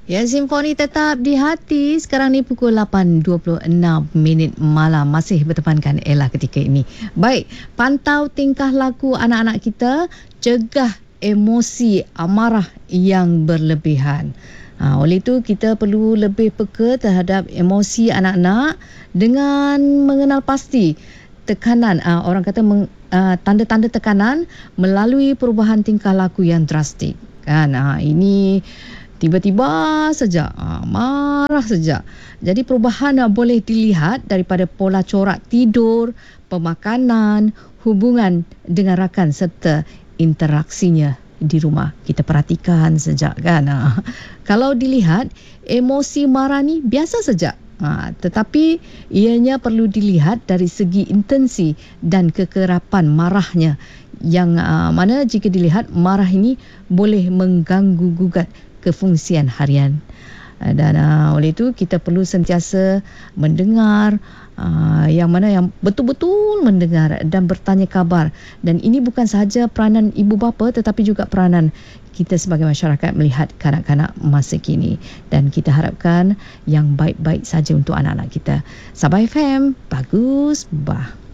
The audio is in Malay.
Ya, Simfoni tetap di hati. Sekarang ni pukul 8.26 malam. Masih bertemankan Ella ketika ini. Baik, pantau tingkah laku anak-anak kita. Cegah emosi amarah yang berlebihan. Oleh itu, kita perlu lebih peka terhadap emosi anak-anak dengan mengenal pasti tekanan. Orang kata tanda-tanda tekanan melalui perubahan tingkah laku yang drastik. Ini tiba-tiba saja marah saja. Jadi perubahan boleh dilihat daripada pola corak tidur, pemakanan, hubungan dengan rakan serta interaksinya di rumah. Kita perhatikan sejak kan. Kalau dilihat emosi marah ni biasa saja. Tetapi ianya perlu dilihat dari segi intensi dan kekerapan marahnya, yang mana jika dilihat marah ini boleh mengganggu gugat kefungsian harian. Dan oleh itu kita perlu sentiasa mendengar, yang mana yang betul-betul mendengar dan bertanya khabar. Dan ini bukan sahaja peranan ibu bapa tetapi juga peranan kita sebagai masyarakat melihat kanak-kanak masa kini. Dan kita harapkan yang baik-baik saja untuk anak-anak kita. Sabah FM, bagus bah.